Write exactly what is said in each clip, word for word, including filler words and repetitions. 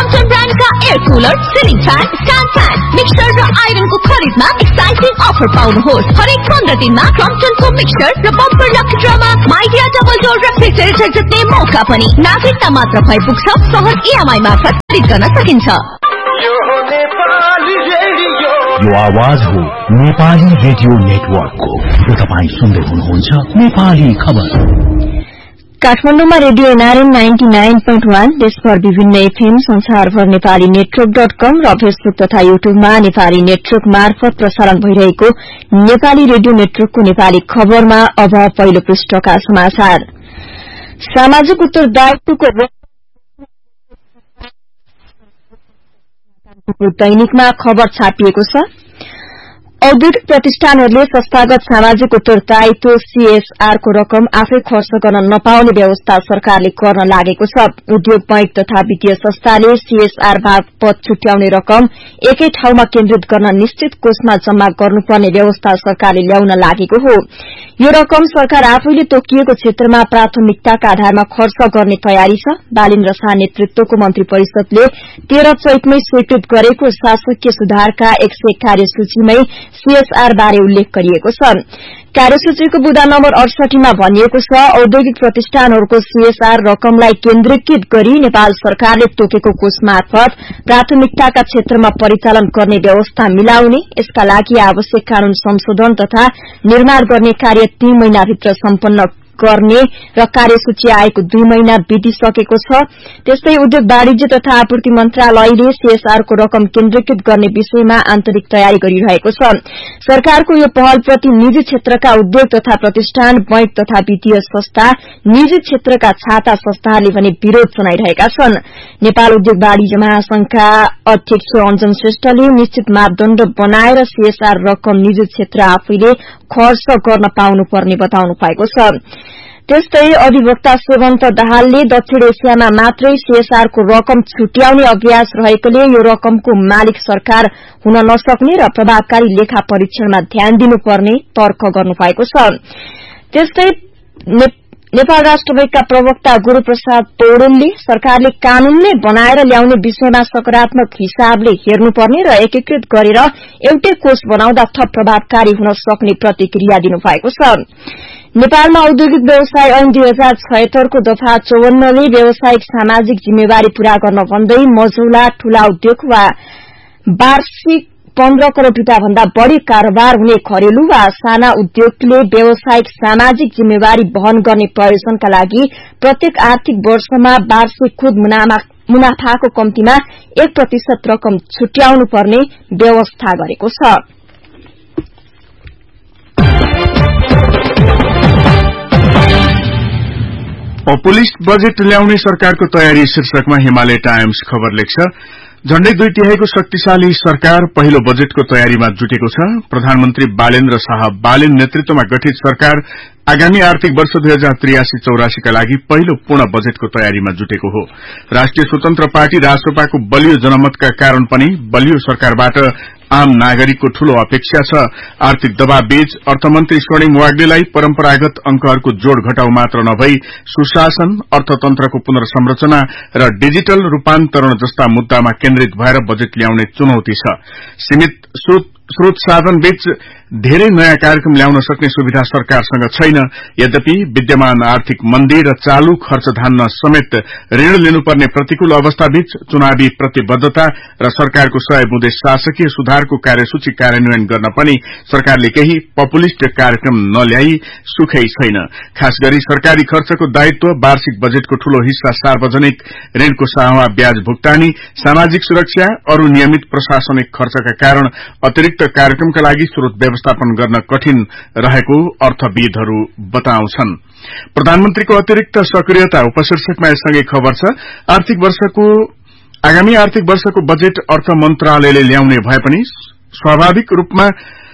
Crompton ब्रान्डका air cooler, ceiling fan, stand fan, mixer र आइरनको खरिदमा exciting offer पाउनुहोस्। हरेक पन्ध्र दिनमा क्रम्पटनको मिक्सर र bumper lucky drama Midea double door refrigerator जित्ने मौका पनि। नागरिकता मात्र भए पुग्छ, सहज इएमआई मार्फत खरिद गर्न सकिन्छ। यो आवाज हो नेपाली रेडियो नेटवर्कको। तपाईँ सुन्दै हुनुहुन्छ नेपाली खबर। काठमाडौँमा radio NRN ninety nine point one, देशभर विभिन्न एफएम, संसारभर नेपाली नेटवर्क डट कम र फेसबुक तथा युट्युबमा नेपाली नेटवर्क मार्फत प्रसारण भइरहेको नेपाली रेडियो नेटवर्कको नेपाली खबरमा अब पहिलो पृष्ठका समाचार। सामाजिक उत्तरदायित्वको दैनिकमा खबर छापिएको छ। औद्योगिक प्रतिष्ठानहरूले संस्थागत सामाजिक उत्तरदायित्व सीएसआर को रकम आफै खर्च गर्न नपाउने व्यवस्था सरकारले गर्न लागेको छ। उद्योग बैंक तथा वित्तीय संस्थाले सीएसआर बापत छुट्याउने रकम एकै ठाउँमा केन्द्रित गर्न निश्चित कोषमा जम्मा गर्नुपर्ने व्यवस्था सरकारले ल्याउन लागेको हो। यो रकम सरकार आफैले तोकिएको क्षेत्रमा प्राथमिकताका आधारमा खर्च गर्ने तयारी छ। बालेन्द्र शाह नेतृत्वको मन्त्री परिषदले तेह्र चैतमै स्वीकृत गरेको शासकीय सुधारका एक सय कार्यसूचीमै सीएसआर बारे उल्लेख गरिएको छ। कार्यसूचीको बुँदा नम्बर अडसठीमा भनिएको छ, औद्योगिक प्रतिष्ठानहरूको सीएसआर रकमलाई केन्द्रीकृत गरी नेपाल सरकारले तोकेको कोष मार्फत प्राथमिकताका क्षेत्रमा परिचालन गर्ने व्यवस्था मिलाउने, यसका लागि आवश्यक कानून संशोधन तथा निर्माण गर्ने कार्य तीन महिनाभित्र सम्पन्न गर्ने र कार्यसूची आएको दुई महिना बितिसकेको छ। त्यस्तै उद्योग वाणिज्य तथा आपूर्ति मन्त्रालयले सीएसआर को रकम केन्द्रीकृत गर्ने विषयमा आन्तरिक तयारी गरिरहेको छ। सरकारको यो पहलप्रति निजी क्षेत्रका उद्योग तथा प्रतिष्ठान, बैंक तथा वित्तीय संस्था, निजी क्षेत्रका छाता संस्थाहरूले भने विरोध जनाइरहेका छन्। नेपाल उद्योग वाणिज्य महासंघका अध्यक्ष अञ्जन श्रेष्ठले निश्चित मापदण्ड बनाएर सीएसआर रकम निजी क्षेत्र आफैले खर्च गर्न पाउनुपर्ने बताउनु भएको छ। त्यस्तै अधिवक्ता सेवन्त दाहालले दक्षिण एसियामा मात्रै सीएसआर को रकम छुट्याउने अभ्यास रहेकोले यो रकमको मालिक सरकार हुन नसक्ने र प्रभावकारी लेखा परीक्षणमा ध्यान दिनुपर्ने तर्क गर्नुभएको छ। त्यस्तै नेपाल राष्ट्र बैंकका प्रवक्ता गुरूप्रसाद पौडेलले सरकारले कानूनले बनाएर ल्याउने विषयमा सकारात्मक हिसाबले हेर्नुपर्ने र एकीकृत गरेर एउटै कोष बनाउँदा थप प्रभावकारी हुन सक्ने प्रतिक्रिया दिनुभएको छ। नेपालमा औद्योगिक व्यवसाय ऐन दुई हजार छयत्तरको दफा चौवन्नले व्यावसायिक सामाजिक जिम्मेवारी पूरा गर्न भन्दै मझौला ठूला उद्योग वा वार्षिक पन्ध्र करोड़ रूपियाँ भन्दा बढ़ी कारोबार हुने घरेलु वा साना उद्योगले व्यावसायिक सामाजिक जिम्मेवारी वहन गर्ने प्रयोजनका लागि प्रत्येक आर्थिक वर्षमा वार्षिक खुद मुनाफाको कम्तीमा एक प्रतिशत रकम छुट्याउनु पर्ने व्यवस्था गरेको छ। पपुलिस्ट बजेट ल्याउने सरकारको तयारी शीर्षकमा हिमालय टाइम्स खबर लेख्छ। झण्डै दुई तिहाईको शक्तिशाली सरकार पहिलो बजेटको तयारीमा जुटेको छ। प्रधानमन्त्री बालेन्द्र शाह बालेन नेतृत्वमा गठित सरकार आगामी आर्थिक वर्ष दुई हजार त्रियासी चौरासीका लागि पहिलो पूर्ण बजेटको तयारीमा जुटेको हो। राष्ट्रिय स्वतन्त्र पार्टी राष्ट्रपाको बलियो जनमतका कारण पनि बलियो सरकारबाट आम नागरिकको ठूलो अपेक्षा छ। आर्थिक दबावबीच अर्थमन्त्री स्वर्णिम वाग्लेलाई परम्परागत अंकहरूको जोड़ घटाउ मात्र नभई सुशासन, अर्थतन्त्रको पुनर्संरचना र डिजिटल रूपान्तरण जस्ता मुद्दामा केन्द्रित भएर बजेट ल्याउने चुनौती छ। सीमित स्रोत साधनबीच धेरै नयाँ कार्यक्रम ल्याउन सक्ने सुविधा सरकारसँग छैन। यद्यपि विद्यमान आर्थिक मन्दी र चालू खर्च धान्न समेत ऋण लिनुपर्ने प्रतिकूल अवस्थाबीच चुनावी प्रतिबद्धता र सरकारको सय बुँदे शासकीय सुधारको कार्यसूची कार्यान्वयन गर्न पनि सरकारले केही पपुलिस्ट कार्यक्रम नल्याई सुखै छैन। खास गरी सरकारी खर्चको दायित्व, वार्षिक बजेटको ठूलो हिस्सा सार्वजनिक ऋणको साहवा ब्याज भुक्तानी, सामाजिक सुरक्षा, अरू नियमित प्रशासनिक खर्चका कारण अतिरिक्त कार्यक्रमका लागि स्रोत व्यवस्थापन गर्न कठिन रहेको अर्थविदहरू बताउँछन्। प्रधानमन्त्रीको अतिरिक्त सक्रियता उपशीर्षकमा यससँगै खबर छ। आर्थिक वर्षको आगामी आर्थिक वर्षको बजेट अर्थ मन्त्रालयले ल्याउने भए पनि स्वाभाविक रूपमा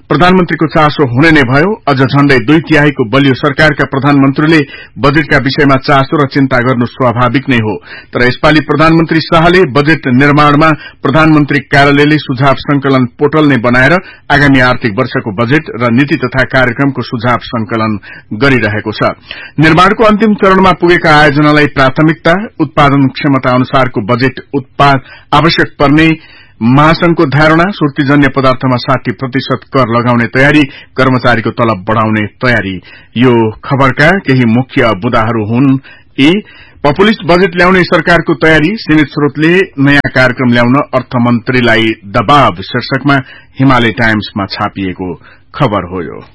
प्रधानमन्त्रीको चासो हुने नै भयो। अझ झण्डै दुई तिहाईको बलियो सरकारका प्रधानमन्त्रीले बजेटका विषयमा चासो र चिन्ता गर्नु स्वाभाविक नै हो। तर यसपालि प्रधानमन्त्री शाहले बजेट निर्माणमा प्रधानमन्त्री कार्यालयले सुझाव संकलन पोर्टल नै बनाएर आगामी आर्थिक वर्षको बजेट र नीति तथा कार्यक्रमको सुझाव संकलन गरिरहेको छ। निर्माणको अन्तिम चरणमा पुगेका आयोजनालाई प्राथमिकता, उत्पादन क्षमता अनुसारको बजेट उत्पाद आवश्यक पर्ने महासंघको धारणा, सुर्तीजन्य पदार्थमा साठी प्रतिशत कर लगाउने तयारी, कर्मचारीको तलब बढ़ाउने तयारी। यो खबरका केही मुख्य बुदाहरू हुन्। यी पपुलिस्ट बजेट ल्याउने सरकारको तयारी, सीमित स्रोतले नयाँ कार्यक्रम ल्याउन अर्थमन्त्रीलाई दबाव शीर्षकमा हिमालय टाइम्समा छापिएको खबर हो। यो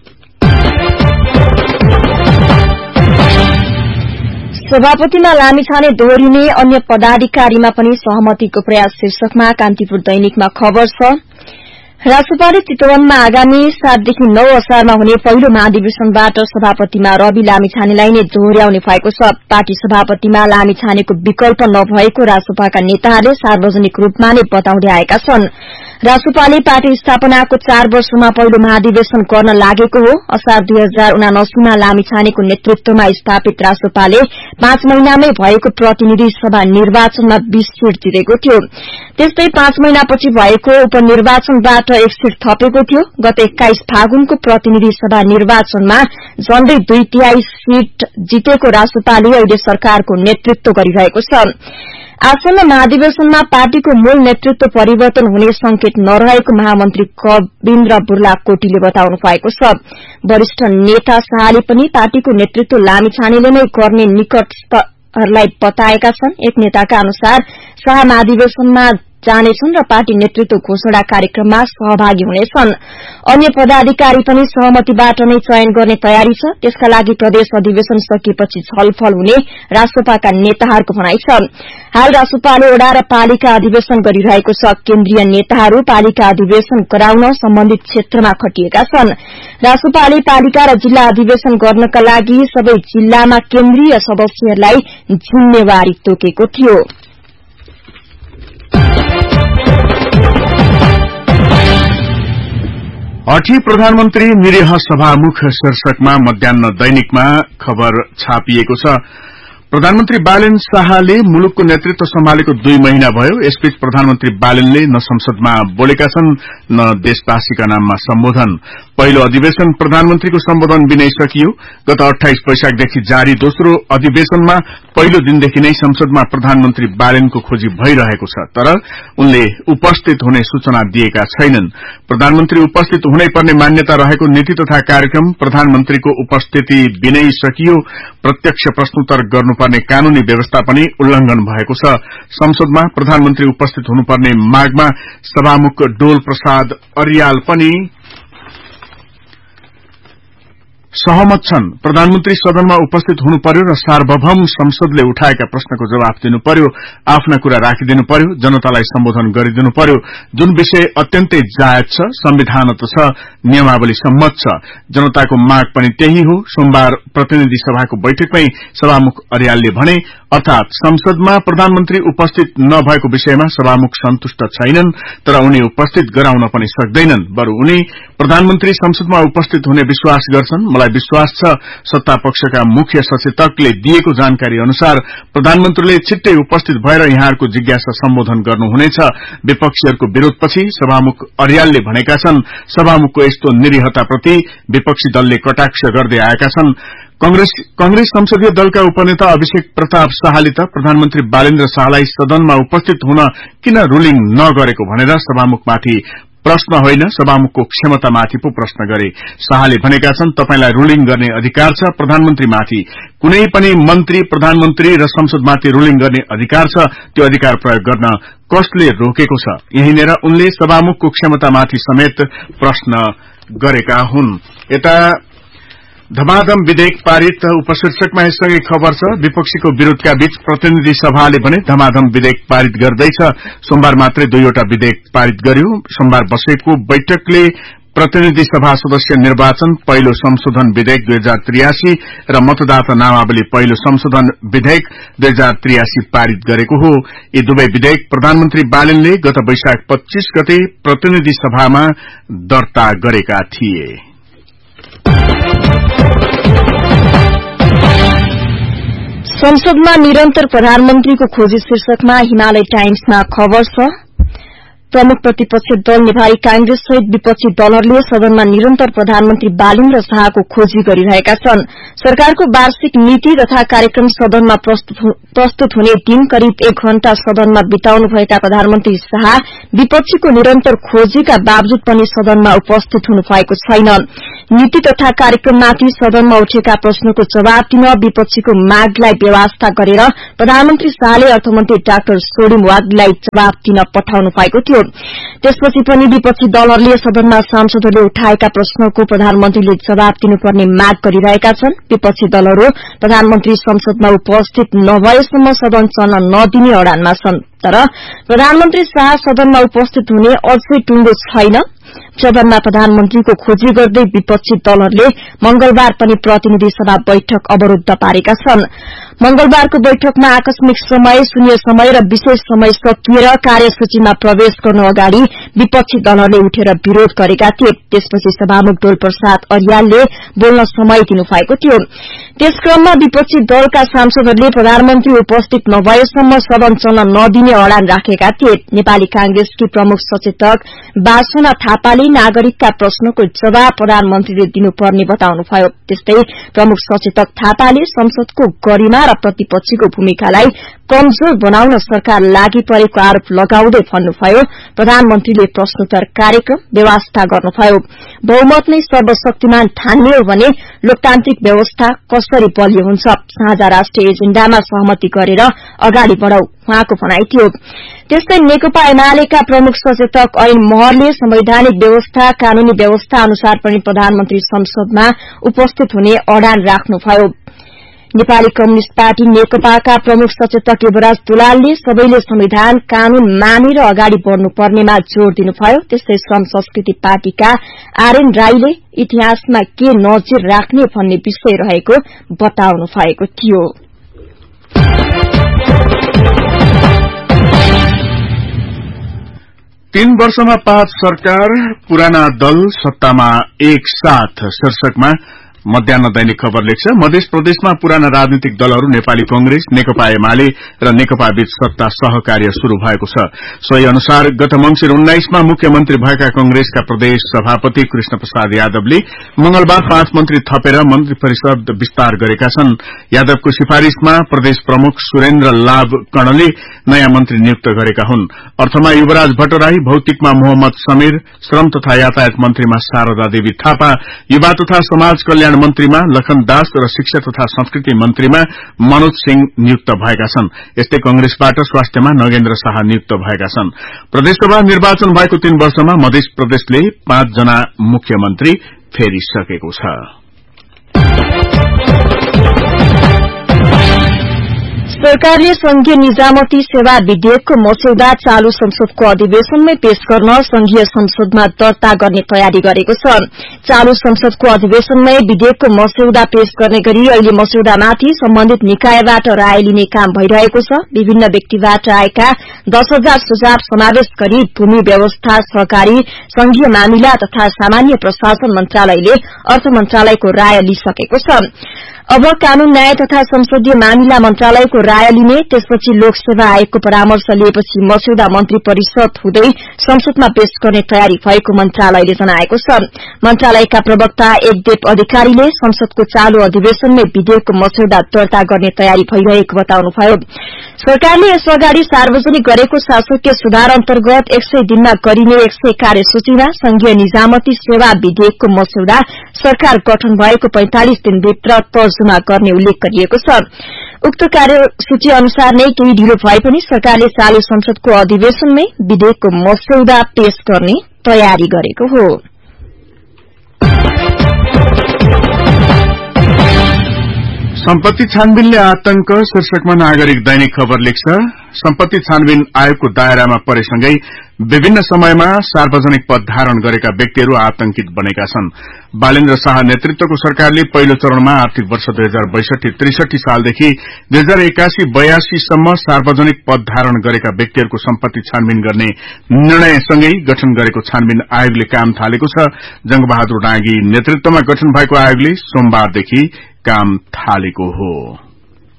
सभापतिमा लामिछाने दोहोरिने अन्य पदाधिकारीमा पनि सहमतिको प्रयास शीर्षकमा कान्तिपुर दैनिकमा खबर छ। राष्ट्रपति चितवनमा आगामी सातदेखि नौ असारमा हुने पहिलो महाधिवेशनबाट सभापतिमा रवि लामिछानेलाई नै दोहोर्याउने भएको छ। पार्टी सभापतिमा लामिछानेको विकल्प नभएको रासपाका नेताहरूले सार्वजनिक रूपमा नै बताउँदै आएका छन्। रासपाले पार्टी स्थापनाको चार वर्षमा पहिलो महाधिवेशन गर्न लागेको हो। असार दुई हजार उनासीमा लामिछानेको नेतृत्वमा स्थापित रासपाले पाँच महिनामै भएको प्रतिनिधि सभा निर्वाचनमा बीस सीट जितेको थियो। त्यस्तै पाँच महिनापछि भएको उपनिर्वाचनबाट एक सीट थपेको थियो। गत एक्काइस फागुनको प्रतिनिधि सभा निर्वाचनमा झण्डै दुई तिहाई सीट जितेको रासपाले अहिले सरकारको नेतृत्व गरिरहेको छ। आसन्न महाधिवेशनमा पार्टीको मूल नेतृत्व परिवर्तन हुने संकेत नरहेको महामन्त्री कविन्द्र बुर्लाकोटीले बताउनु भएको छ। वरिष्ठ नेता शाहले पनि पार्टीको नेतृत्व लामिछानेले नै गर्ने निकटस्थहरूलाई बताएका छन्। एक नेताका अनुसार शाह महाधिवेशनमा जानेछन् र पार्टी नेतृत्व घोषणा कार्यक्रममा सहभागी हुनेछन्। अन्य पदाधिकारी पनि सहमतिबाट नै चयन गर्ने तयारी छ। त्यसका लागि प्रदेश अधिवेशन सकिएपछि छलफल हुने रासपाका नेताहरूको भनाइ छ। हाल रासपाले वडा र पालिका अधिवेशन गरिरहेको छ। केन्द्रीय नेताहरू पालिका अधिवेशन गराउन सम्बन्धित क्षेत्रमा खटिएका छन्। रासपाले पालिका र जिल्ला अधिवेशन गर्नका लागि सबै जिल्लामा केन्द्रीय सदस्यहरूलाई जिम्मेवारी तोकेको थियो। अठी प्रधानमन्त्री निरीह सभामुख शीर्षकमा मध्याह्न दैनिकमा खबर छापिएको छ। प्रधानमन्त्री बालेन शाहले मुलुकको नेतृत्व सम्हालेको दुई महिना भयो। यसबीच प्रधानमन्त्री बालेनले न संसदमा बोलेका छन् न देशवासीका नाममा सम्बोधन। पहिलो अधिवेशन प्रधानमन्त्रीको सम्बोधन बिनै सकियो। गत अठाइस वैशाखदेखि जारी दोस्रो अधिवेशनमा पहिलो दिनदेखि नै संसदमा प्रधानमन्त्री बालेनको खोजी भइरहेको छ, तर उनले उपस्थित हुने सूचना दिएका छैनन्। प्रधानमन्त्री उपस्थित हुनै पर्ने मान्यता रहेको नीति तथा कार्यक्रम प्रधानमन्त्रीको उपस्थिति बिनै सकियो। प्रत्यक्ष प्रश्नोत्तर गर्नुपर्ने कानूनी व्यवस्था पनि उल्लंघन भएको छ। संसदमा प्रधानमन्त्री उपस्थित हुनुपर्ने मागमा सभामुख डोल प्रसाद अर्याल पनि सहमत छन्। प्रधानमन्त्री सदनमा उपस्थित हुनु पर्यो र सार्वभौम संसदले उठाएका प्रश्नको जवाफ दिनु पर्यो, आफ्ना कुरा राखिदिनु पर्यो, जनतालाई सम्बोधन गरिदिनु पर्यो। जुन विषय अत्यन्तै जायज छ, संविधानत छ, नियमावली सम्मत छ। जनताको माग पनि त्यही हो। सोमबार प्रतिनिधि सभाको बैठकमै सभामुख अर्यालले भने, अर्थात संसदमा प्रधानमन्त्री उपस्थित नभएको विषयमा सभामुख सन्तुष्ट छैनन्, तर उनी उपस्थित गराउन पनि सक्दैनन्। बरु उनी प्रधानमन्त्री संसदमा उपस्थित हुने विश्वास गर्छन्। मलाई विश्वास छ सत्ता पक्षका मुख्य सचेतकले दिएको जानकारी अनुसार प्रधानमन्त्रीले छिट्टै उपस्थित भएर यहाँहरूको जिज्ञासा सम्बोधन गर्नुहुनेछ। विपक्षीहरूको विरोधपछि सभामुख अर्यालले भनेका छन्, सभामुखको यस्तो निरीहताप्रति विपक्षी दलले कटाक्ष गर्दै आएका छन्। कांग्रेस कांग्रेस संसदीय दलका उपनेता अभिषेक प्रताप शाहले त प्रधानमन्त्री बालेन्द्र शाहलाई सदनमा उपस्थित हुन किन रूलिङ नगरेको भनेर सभामुखमाथि प्रश्न होइन, सभामुखको क्षमतामाथि पो प्रश्न गरे। शाहले भनेका छन्, तपाईलाई रूलिङ गर्ने अधिकार छ, प्रधानमन्त्रीमाथि कुनै पनि मन्त्री, प्रधानमन्त्री र संसदमाथि रूलिङ गर्ने अधिकार छ। त्यो अधिकार प्रयोग गर्न कसले रोकेको छ? यहीँनेर उनले सभामुखको क्षमतामाथि समेत प्रश्न गरेका हुन्। यता धमाधम विधेयक पारित उपशीर्षकमा यससँगै खबर छ। विपक्षीको विरोधका बीच प्रतिनिधि सभाले भने धमाधम विधेयक पारित गर्दैछ। सोमबार मात्रै दुईवटा विधेयक पारित गर्यो। सोमबार बसेको बैठकले प्रतिनिधि सभा सदस्य निर्वाचन पहिलो संशोधन विधेयक दुई हजार त्रियासी र मतदाता नामावली पहिलो संशोधन विधेयक दुई हजार त्रियासी पारित गरेको हो। यी दुवै विधेयक प्रधानमन्त्री बालेनले गत वैशाख पच्चीस गते प्रतिनिधि सभामा दर्ता गरेका थिए। संसदमा निरन्तर प्रधानमन्त्रीको खोजी शीर्षकमा हिमालय टाइम्समा खबर छ। प्रमुख प्रतिपक्षी दल नेपाली कांग्रेस सहित विपक्षी दलहरूले सदनमा निरन्तर प्रधानमन्त्री बालेन्द्र शाहको खोजी गरिरहेका छन्। सरकारको वार्षिक नीति तथा कार्यक्रम सदनमा प्रस्तुत हुने दिन करिब एक घण्टा सदनमा बिताउनुभएका प्रधानमन्त्री शाह विपक्षीको निरन्तर खोजीका बावजुद पनि सदनमा उपस्थित हुनु भएको छैन। नीति तथा कार्यक्रममाथि सदनमा उठेका प्रश्नको जवाब दिन विपक्षीको मागलाई व्यवस्था गरेर प्रधानमन्त्री शाहले अर्थमन्त्री डाक्टर सोडिम वाग्दीलाई जवाब दिन पठाउनु भएको थियो। त्यसपछि पनि विपक्षी दलहरूले सदनमा सांसदहरूले उठाएका प्रश्नको प्रधानमन्त्रीले जवाब दिनुपर्ने माग गरिरहेका छन्। विपक्षी दलहरू प्रधानमन्त्री संसदमा उपस्थित नभएसम्म सदन चल्न नदिने अडानमा छन्। तर प्रधानमन्त्री शाह सदनमा उपस्थित हुने अझै टुङ्गो छैन। सदनमा प्रधानमन्त्रीको खोजी गर्दै विपक्षी दलहरूले मंगलबार पनि प्रतिनिधि सभा बैठक अवरूद्ध पारेका छन्। मंगलबारको बैठकमा आकस्मिक समय, शून्य समय र विशेष समय सकिएर कार्यसूचीमा प्रवेश गर्नु अगाडि विपक्षी दलहरूले उठेर विरोध गरेका थिए। त्यसपछि सभामुख डोल प्रसाद अर्यालले बोल्न समय दिनुभएको थियो। त्यसक्रममा विपक्षी दलका सांसदहरूले प्रधानमन्त्री उपस्थित नभएसम्म सदन चल्न नदिने अडान राखेका थिए। नेपाली कांग्रेसकी प्रमुख सचेतक बासना थापाले नागरिकका प्रश्नको जवाब प्रधानमन्त्रीले दिनुपर्ने बताउनुभयो। त्यस्तै प्रमुख सचेतक थापाले संसदको गरिमा र प्रतिपक्षीको भूमिकालाई कमजोर बनाउन सरकार लागि परेको आरोप लगाउँदै भन्नुभयो प्रधानमन्त्रीले प्रश्नोत्तर कार्यक्रम व्यवस्था गर्नुभयो। बहुमत नै सर्वशक्तिमान ठान्ने हो भने लोकतान्त्रिक व्यवस्था कसरी बलियो हुन्छ? साझा राष्ट्रिय एजेण्डामा सहमति गरेर अगाडि बढ़ाउ उहाँको भनाइ थियो। त्यस्तै नेकपा एमालेका प्रमुख सचेतक ऐन महरले संवैधानिक व्यवस्था, कानूनी व्यवस्था अनुसार पनि प्रधानमन्त्री संसदमा उपस्थित हुने अडान राख्नुभयो। नेपाली कम्युनिष्ट पार्टी नेकपाका प्रमुख सचेतक युवराज दुलालले सबैले संविधान कानून मानेर अगाडि बढ़नुपर्नेमा जोड़ दिनुभयो। त्यस्तै श्रम संस्कृति पार्टीका आरएन राईले इतिहासमा के नजिर राख्ने भन्ने विषय रहेको बताउनु भएको थियो। तीन वर्षमा पाँच सरकार, पुराना दल सत्तामा एक साथ शीर्षकमा मध्याह्न दैनिक खबर लेख्छ। मध्य प्रदेशमा पुराना राजनीतिक दलहरू नेपाली कांग्रेस, नेकपा एमाले र नेकपा बीच सत्ता सहकार्य शुरू भएको छ। सोही अनुसार गत मंसिर उन्नाइसमा मुख्यमन्त्री भएका कांग्रेसका प्रदेश सभापति कृष्ण प्रसाद यादवले मंगलबार पाँच मन्त्री थपेर मन्त्री परिषद विस्तार गरेका छन्। यादवको सिफारिशमा प्रदेश प्रमुख सुरेन्द्र लाभ कर्णले नयाँ मन्त्री नियुक्त गरेका हुन्। अर्थमा युवराज भट्टराई, भौतिकमा मोहम्मद समीर, श्रम तथा यातायात मन्त्रीमा शारदा देवी थापा, युवा तथा समाज कल्याण मन्त्रीमा लखन दास र शिक्षा तथा संस्कृति मन्त्रीमा मनोज सिंह नियुक्त भएका छन्। यस्तै कंग्रेसबाट स्वास्थ्यमा नगेन्द्र शाह नियुक्त भएका छन्। प्रदेशसभा निर्वाचन भएको तीन वर्षमा मध्य प्रदेशले पाँच जना मुख्यमन्त्री फेरिसकेको छ। सरकारले संघीय निजामती सेवा विधेयकको मस्यौदा चालू संसदको अधिवेशनमै पेश गर्न संघीय संसदमा दर्ता गर्ने तयारी गरेको छ। चालू संसदको अधिवेशनमै विधेयकको मस्यौदा पेश गर्ने गरी अहिले मस्यौदामाथि सम्बन्धित निकायबाट राय लिने काम भइरहेको छ। विभिन्न व्यक्तिबाट आएका दस हजार सुझाव समावेश गरी भूमि व्यवस्था, सहकारी, संघीय मामिला तथा सामान्य प्रशासन मन्त्रालयले अर्थ मन्त्रालयको राय लिइसकेको छ। अब कानून, न्याय तथा संसदीय मामिला मन्त्रालयको राय लिने, त्यसपछि लोकसेवा आयोगको परामर्श लिएपछि मस्यौदा मन्त्री परिषद हुँदै संसदमा पेश गर्ने तयारी भएको मन्त्रालयले जनाएको छ। मन्त्रालयका प्रवक्ता एकदेव अधिकारीले संसदको चालू अधिवेशनमै विधेयकको मस्यौदा दर्ता गर्ने तयारी भइरहेको बताउनुभयो। सरकारले यसो अगाडि सार्वजनिक गरेको शासकीय सुधार अन्तर्गत एक सय दिनमा गरिने एक सय कार्यसूचीमा संघीय निजामती सेवा विधेयकको मस्यौदा सरकार गठन भएको पैंतालिस दिनभित्र तर्जुमा गर्ने उल्लेख गरिएको छ। उक्त कार्यसूची अनुसार नै केही ढिलो भए पनि सरकारले चालू संसदको अधिवेशनमै विधेयकको मस्यौदा पेश गर्ने तयारी गरेको हो। सम्पत्ति छानबिनले आतंक शीर्षकमा नागरिक दैनिक खबर लेख्छ। सम्पत्ति छानबिन आयोगको दायरामा परेसँगै विभिन्न समयमा सार्वजनिक पद धारण गरेका व्यक्तिहरू आतंकित बनेका छन्। बालेन्द्र शाह नेतृत्वको सरकारले पहिलो चरणमा आर्थिक वर्ष दुई हजार बैसठी त्रिसठी सालदेखि दुई हजार एकासी बयासी सम्म सार्वजनिक पद धारण गरेका व्यक्तिहरूको सम्पत्ति छानबिन गर्ने निर्णयसँगै गठन गरेको छानबिन आयोगले काम थालेको छ। जंगबहादुर डाँगी नेतृत्वमा गठन भएको आयोगले सोमबारदेखि काम थालेको हो।